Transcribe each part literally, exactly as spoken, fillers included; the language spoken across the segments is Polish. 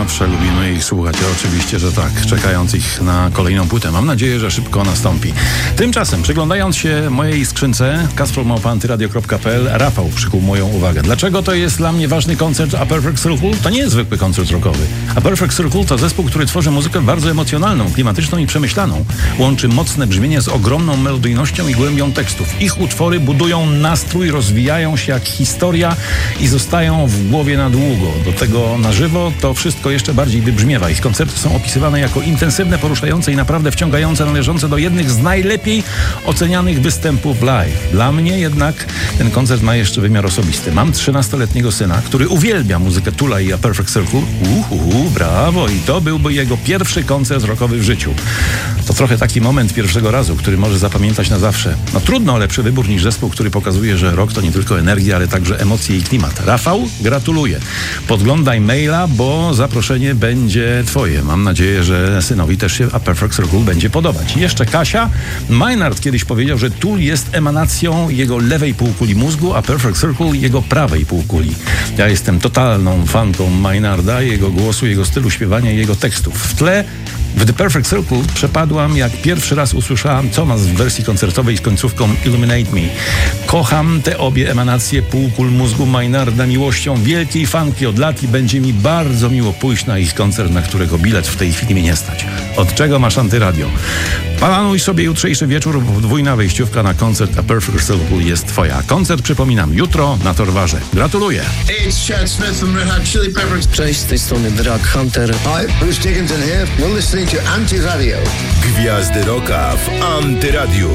zawsze lubimy ich słuchać. Oczywiście, że tak, czekając ich na kolejną płytę. Mam nadzieję, że szybko nastąpi. Tymczasem, przyglądając się mojej skrzynce kasprol małpa antyradio kropka p l, Rafał przykuł moją uwagę. Dlaczego to jest dla mnie ważny koncert A Perfect Circle? To nie jest zwykły koncert rockowy. A Perfect Circle to zespół, który tworzy muzykę bardzo emocjonalną, klimatyczną i przemyślaną. Łączy mocne brzmienie z ogromną melodyjnością i głębią tekstów. Ich utwory budują nastrój, rozwijają się jak historia i zostają w głowie na długo. Do tego na żywo to wszystko jeszcze bardziej wybrzmiewa. Ich koncerty są opisywane jako intensywne, poruszające i naprawdę wciągające, należące do jednych z najlepiej ocenianych występów live. Dla mnie jednak ten koncert ma jeszcze wymiar osobisty. Mam trzynastoletniego syna, który uwielbia muzykę Tula i A Perfect Circle. Uhu, brawo! I to byłby jego pierwszy koncert rockowy w życiu. To trochę taki moment pierwszego razu, który może zapamiętać na zawsze. No trudno lepszy wybór niż zespół, który pokazuje, że rock to nie tylko energia, ale także emocje i klimat. Rafał, gratuluję. Podglądaj maila, bo zaproszenie będzie twoje. Mam nadzieję, że synowi też się A Perfect Circle będzie podobać. I jeszcze Kasia. Maynard kiedyś powiedział, że Tool jest emanacją jego lewej półkuli mózgu, a Perfect Circle jego prawej półkuli. Ja jestem totalną fanką Maynarda, jego głosu, jego stylu śpiewania i jego tekstów. W tle w The Perfect Circle przepadłam, jak pierwszy raz usłyszałam Thomas w wersji koncertowej z końcówką Illuminate Me. Kocham te obie emanacje półkul mózgu Maynarda miłością wielkiej fanki od lat i będzie mi bardzo miło pójść na ich koncert, na którego bilet w tej chwili mnie nie stać. Od czego masz Antyradio? Planuj sobie jutrzejszy wieczór, podwójna wejściówka na koncert A Perfect Circle jest twoja. Koncert, przypominam, jutro na Torwarze. Gratuluję. It's Chad Smith from Red Hot Chili Peppers. Cześć, z tej strony Drag Hunter. Hi, Bruce Dickinson here. You're listening to Antyradio. Gwiazdy rocka w Antyradiu.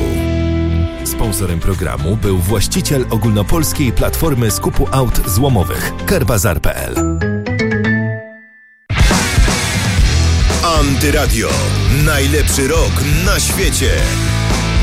Sponsorem programu był właściciel ogólnopolskiej platformy skupu aut złomowych Carbazar kropka p l. Antyradio. Najlepszy rok na świecie.